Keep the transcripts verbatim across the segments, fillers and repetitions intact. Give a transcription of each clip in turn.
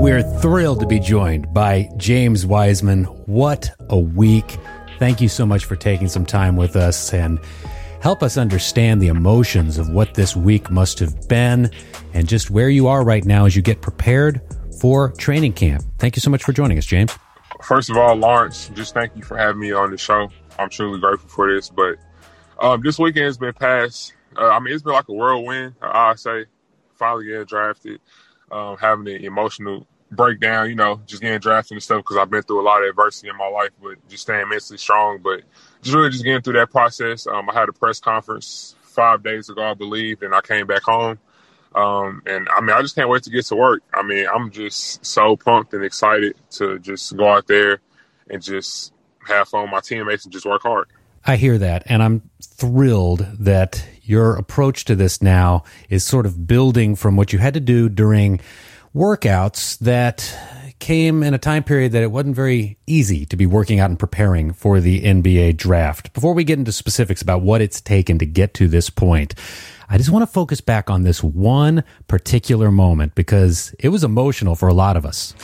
We're thrilled to be joined by James Wiseman. What a week. Thank you so much for taking some time with us and help us understand the emotions of what this week must have been and just where you are right now as you get prepared for training camp. Thank you so much for joining us, James. First of all, Lawrence, just thank you for having me on the show. I'm truly grateful for this. But um, this weekend has been past. Uh, I mean, it's been like a whirlwind, I say. Finally getting drafted, um, having the emotional breakdown, you know, just getting drafted and stuff because I've been through a lot of adversity in my life, but just staying mentally strong. But just really just getting through that process. Um, I had a press conference five days ago, I believe, and I came back home. Um, and, I mean, I just can't wait to get to work. I mean, I'm just so pumped and excited to just go out there and just have fun with my teammates and just work hard. I hear that, and I'm thrilled that your approach to this now is sort of building from what you had to do during workouts that came in a time period that it wasn't very easy to be working out and preparing for the N B A draft. Before we get into specifics about what it's taken to get to this point, I just want to focus back on this one particular moment because it was emotional for a lot of us.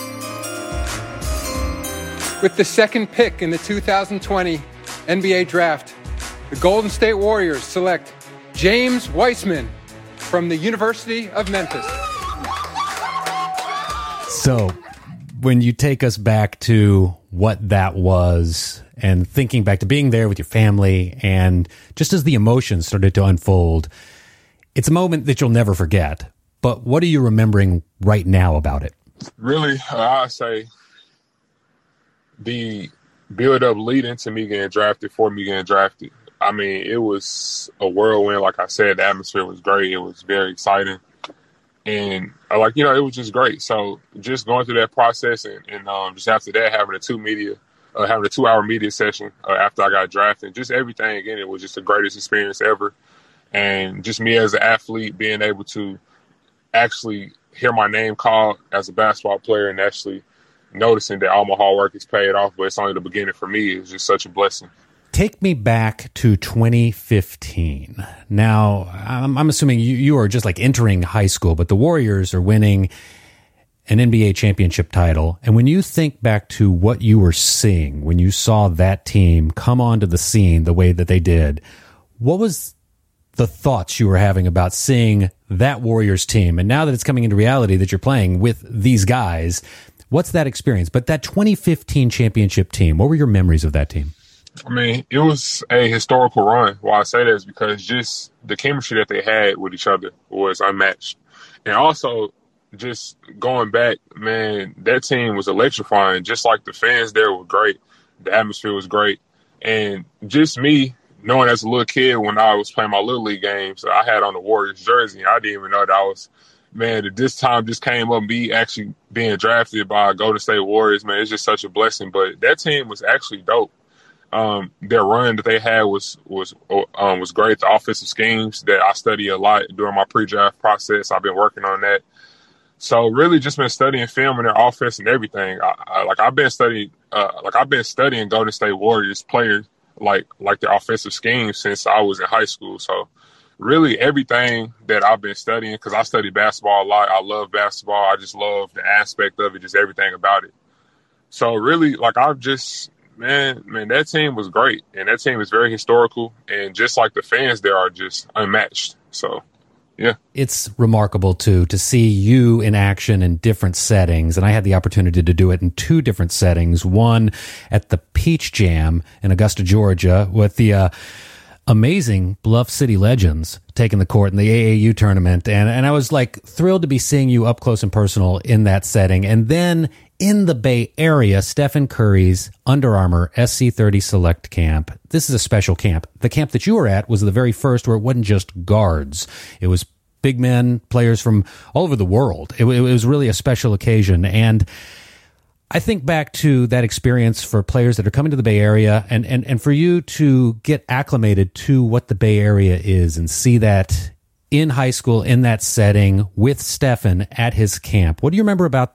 With the second pick in the two thousand twenty N B A draft, the Golden State Warriors select James Wiseman from the University of Memphis. So, when you take us back to what that was and thinking back to being there with your family and just as the emotions started to unfold, it's a moment that you'll never forget. But what are you remembering right now about it? Really, uh, I say the build-up leading to me getting drafted, for me getting drafted. I mean, it was a whirlwind. Like I said, the atmosphere was great. It was very exciting. And, uh, like, you know, it was just great. So just going through that process and, and um, just after that, having a two media, uh, having a two-hour media session uh, after I got drafted, just everything, again, it was just the greatest experience ever. And just me as an athlete being able to actually hear my name called as a basketball player and actually noticing that all my hard work is paid off, but it's only the beginning for me. It's just such a blessing. Take me back to twenty fifteen. Now, I'm, I'm assuming you, you are just like entering high school, but the Warriors are winning an N B A championship title. And when you think back to what you were seeing, when you saw that team come onto the scene the way that they did, what was the thoughts you were having about seeing that Warriors team? And now that it's coming into reality that you're playing with these guys, what's that experience? But that twenty fifteen championship team, what were your memories of that team? I mean, it was a historical run. Why I say that is because just the chemistry that they had with each other was unmatched. And also, just going back, man, that team was electrifying. Just like the fans there were great. The atmosphere was great. And just me, knowing as a little kid when I was playing my Little League games, I had on the Warriors jersey. And I didn't even know that I was, man, that this time just came up, me actually being drafted by Golden State Warriors, man, it's just such a blessing. But that team was actually dope. Um, their run that they had was was um, was great. The offensive schemes that I study a lot during my pre-draft process, I've been working on that. So really, just been studying film and their offense and everything. I, I, like I've been studying, uh, like I've been studying Golden State Warriors players, like like their offensive schemes since I was in high school. So really, everything that I've been studying, because I study basketball a lot. I love basketball. I just love the aspect of it, just everything about it. So really, like I've just. Man, man, that team was great, and that team is very historical, and just like the fans there are just unmatched. So, yeah. It's remarkable, too, to see you in action in different settings, and I had the opportunity to do it in two different settings, one at the Peach Jam in Augusta, Georgia, with the uh, amazing Bluff City Legends taking the court in the A A U tournament, and, and I was, like, thrilled to be seeing you up close and personal in that setting, and then in the Bay Area, Stephen Curry's Under Armour S C thirty Select Camp. This is a special camp. The camp that you were at was the very first where it wasn't just guards. It was big men, players from all over the world. It, it was really a special occasion. And I think back to that experience for players that are coming to the Bay Area and, and, and for you to get acclimated to what the Bay Area is and see that in high school, in that setting, with Stephen at his camp. What do you remember about